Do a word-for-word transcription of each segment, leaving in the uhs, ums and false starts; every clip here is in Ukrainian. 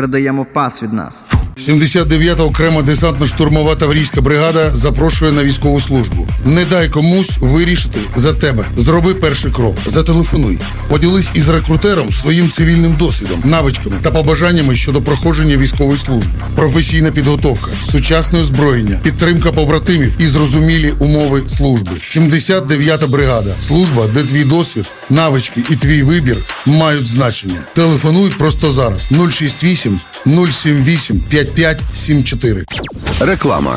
Передаємо пас від нас. сімдесят дев'ята окрема десантно-штурмова таврійська бригада запрошує на військову службу. Не дай комусь вирішити за тебе. Зроби перший крок. Зателефонуй. Поділись із рекрутером своїм цивільним досвідом, навичками та побажаннями щодо проходження військової служби. Професійна підготовка, сучасне озброєння, підтримка побратимів і зрозумілі умови служби. сімдесят дев'ята бригада. Служба, де твій досвід, навички і твій вибір мають значення. Телефонуй просто зараз. нуль шість вісім нуль сім вісім п'ять п'ять сім чотири. Реклама.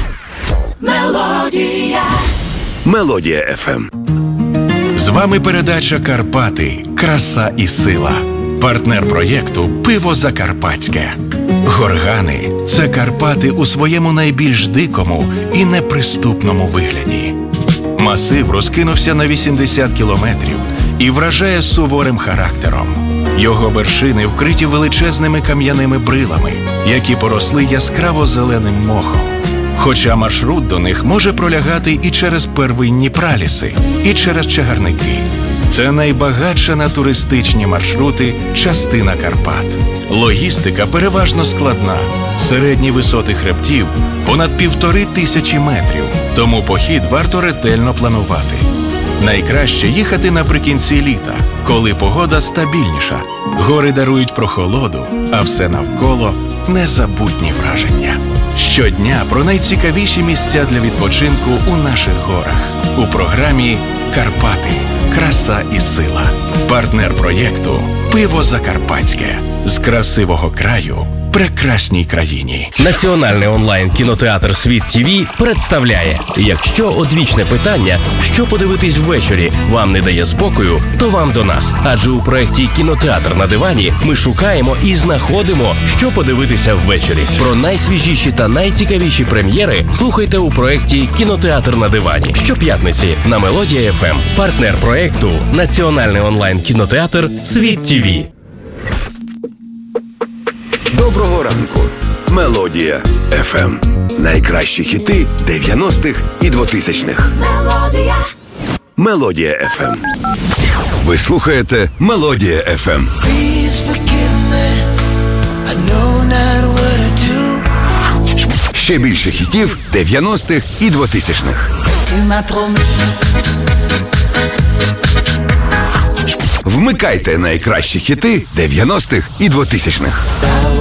Мелодія. Мелодія еф ем. З вами передача «Карпати. Краса і сила». Партнер проєкту «Пиво Закарпатське». Горгани – це Карпати у своєму найбільш дикому і неприступному вигляді. Масив розкинувся на вісімдесят кілометрів і вражає суворим характером. Його вершини вкриті величезними кам'яними брилами, які поросли яскраво-зеленим мохом. Хоча маршрут до них може пролягати і через первинні праліси, і через чагарники. Це найбагатша на туристичні маршрути частина Карпат. Логістика переважно складна. Середні висоти хребтів понад півтори тисячі метрів, тому похід варто ретельно планувати. Найкраще їхати наприкінці літа, коли погода стабільніша. Гори дарують прохолоду, а все навколо – незабутні враження. Щодня про найцікавіші місця для відпочинку у наших горах. У програмі «Карпати. Краса і сила». Партнер проєкту «Пиво Закарпатське». З красивого краю прекрасній країні. Національний онлайн-кінотеатр «Світ ТІВІ» представляє: якщо одвічне питання, що подивитись ввечері, вам не дає спокою, то вам до нас. Адже у проєкті «Кінотеатр на дивані» ми шукаємо і знаходимо, що подивитися ввечері. Про найсвіжіші та найцікавіші прем'єри слухайте у проєкті «Кінотеатр на дивані» щоп'ятниці на Мелодія еф ем. Партнер проєкту – Національний онлайн-кінотеатр «Світ ТІВІ». Доброго ранку. Мелодія еф ем. Найкращі хіти дев'яностих і двотисячних. Мелодія. Мелодія еф ем. Ви слухаєте Мелодія еф ем. Ще більше хітів дев'яностих і двотисячних. Вмикайте найкращі хіти дев'яностих і двотисячних.